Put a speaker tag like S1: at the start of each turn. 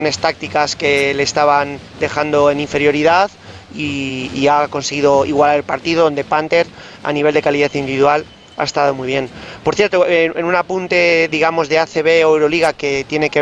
S1: tácticas que le estaban dejando en inferioridad y ha conseguido igualar el partido, donde Panther a nivel de calidad individual ha estado muy bien. Por cierto, en un apunte, digamos, de ACB o Euroliga que tiene que